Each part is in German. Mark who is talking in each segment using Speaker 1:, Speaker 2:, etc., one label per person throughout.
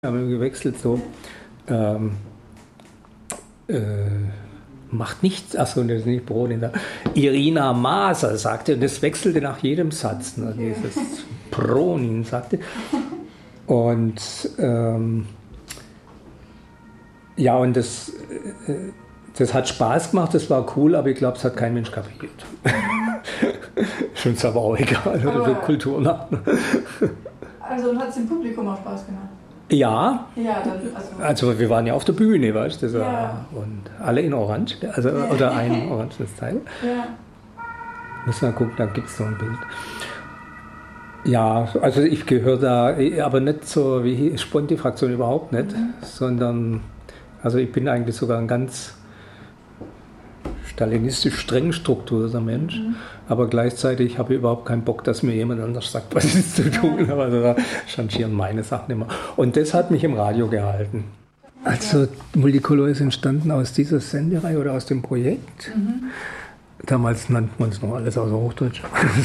Speaker 1: haben wir gewechselt so. Macht nichts, achso, das ist nicht Brot. Irina Maser sagte, und das wechselte nach jedem Satz, ne, dieses Pronin sagte. Und ja, und das hat Spaß gemacht, das war cool, aber ich glaube, es hat kein Mensch kapiert. Schon ist aber auch egal, oder so Kulturnacht.
Speaker 2: Also hat es dem Publikum auch Spaß gemacht?
Speaker 1: Ja,
Speaker 2: ja dann,
Speaker 1: also wir waren ja auf der Bühne, weißt du,
Speaker 2: ja.
Speaker 1: Und alle in Orange, also, oder ein oranges Teil.
Speaker 2: Ja.
Speaker 1: Müssen wir gucken, da gibt es so ein Bild. Ja, also ich gehöre da, aber nicht so wie Sponti-Fraktion überhaupt nicht, sondern, also ich bin eigentlich sogar ein ganz stalinistisch streng strukturierter Mensch, aber gleichzeitig habe ich überhaupt keinen Bock, dass mir jemand anders sagt, was ist zu tun. Ja. Also da changieren meine Sachen immer. Und das hat mich im Radio gehalten. Also Multicolor ist entstanden aus dieser Sendereihe oder aus dem Projekt. Damals nannten wir uns noch alles außer Hochdeutsch.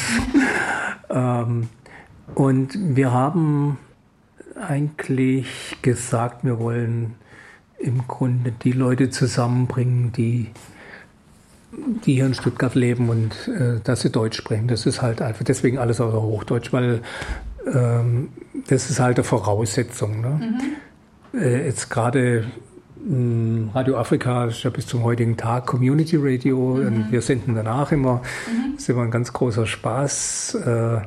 Speaker 1: Und wir haben eigentlich gesagt, wir wollen im Grunde die Leute zusammenbringen, die hier in Stuttgart leben und dass sie Deutsch sprechen. Das ist halt einfach, deswegen alles außer Hochdeutsch, weil das ist halt eine Voraussetzung. Ne? Jetzt gerade Radio Afrika ist ja bis zum heutigen Tag Community Radio und wir senden danach immer. Das ist immer ein ganz großer Spaß.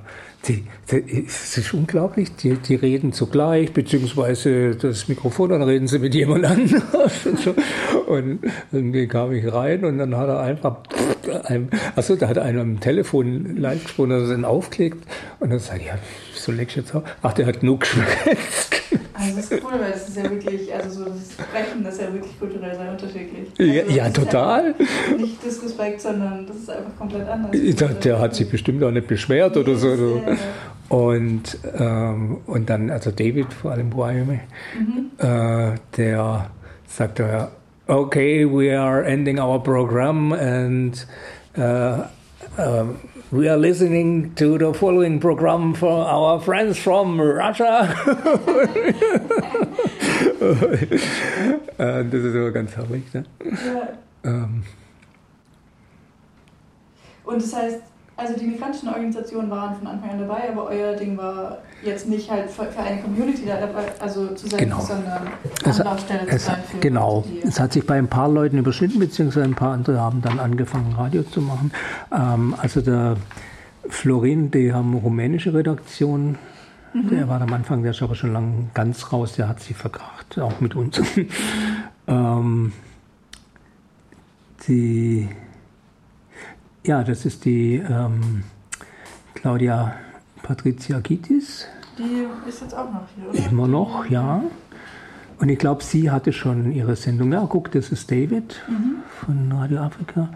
Speaker 1: Es ist unglaublich, die reden zugleich, beziehungsweise das Mikrofon, dann reden sie mit jemand anderem. Und irgendwie kam ich rein und dann hat er einfach, da hat einer am Telefon live gesprochen, dass er dann aufgelegt und dann sage ich, ja, so legst du jetzt auf? Ach, der hat genug geschwätzt.
Speaker 2: Also das ist cool, weil das ist ja wirklich, also so das Sprechen, das ist ja wirklich kulturell sehr unterschiedlich.
Speaker 1: Also ja, total.
Speaker 2: Ja nicht Disrespekt, sondern das ist einfach komplett anders.
Speaker 1: Der hat sich bestimmt auch nicht beschwert oder so. Und dann, also David, vor allem Wyoming, der sagte ja, okay, we are ending our program and we are listening to the following program for our friends from Russia. Das ist aber ganz herrlich. Ne?
Speaker 2: Ja. Und das heißt, also die migrantischen Organisationen waren von Anfang an dabei, aber euer Ding war jetzt nicht halt für eine Community da dabei, also zu sein, sondern Anlaufstelle zu sein.
Speaker 1: Genau. Es hat sich bei ein paar Leuten überschnitten, beziehungsweise ein paar andere haben dann angefangen, Radio zu machen. Also der Florin, die haben rumänische Redaktion. Der war am Anfang, der ist aber schon lange ganz raus, der hat sich verkracht, auch mit uns. Das ist die Claudia Patricia Gitis.
Speaker 2: Die ist jetzt auch noch hier, oder?
Speaker 1: Immer noch, ja. Und ich glaube, sie hatte schon ihre Sendung. Ja, guck, das ist David von Radio Afrika.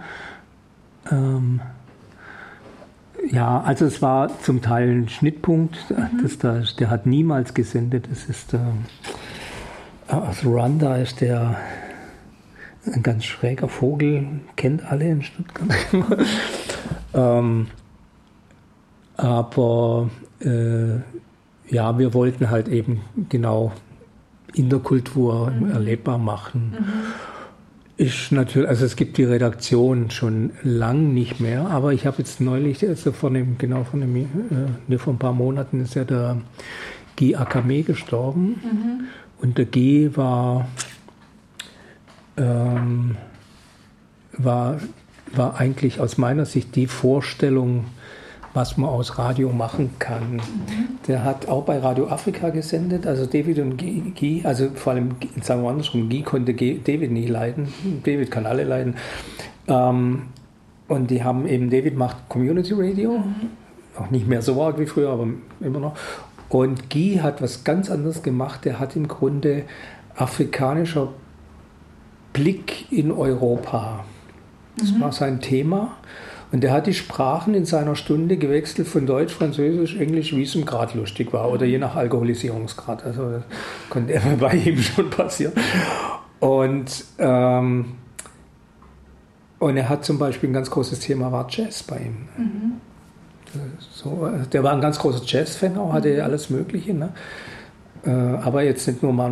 Speaker 1: Ja, also es war zum Teil ein Schnittpunkt. Der hat niemals gesendet. Das ist aus Ruanda ist der ein ganz schräger Vogel, kennt alle in Stuttgart. Aber wir wollten halt eben genau Interkultur erlebbar machen. Ist natürlich, also es gibt die Redaktion schon lang nicht mehr, aber ich habe jetzt neulich, also vor ein paar Monaten ist ja der Guy Akame gestorben. Und der Guy war eigentlich aus meiner Sicht die Vorstellung, was man aus Radio machen kann. Der hat auch bei Radio Afrika gesendet, also David und Guy, also vor allem, sagen wir andersrum, Guy konnte David nicht leiden, David kann alle leiden. Und die haben eben, David macht Community Radio, auch nicht mehr so arg wie früher, aber immer noch. Und Guy hat was ganz anderes gemacht, der hat im Grunde afrikanischer Blick in Europa. Das war sein Thema. Und er hat die Sprachen in seiner Stunde gewechselt von Deutsch, Französisch, Englisch, wie es ihm gerade lustig war. Oder je nach Alkoholisierungsgrad. Also das konnte bei ihm schon passieren. Und er hat zum Beispiel ein ganz großes Thema, war Jazz bei ihm. So, der war ein ganz großer Jazz-Fan, auch hatte alles Mögliche. Ne? aber jetzt nicht nur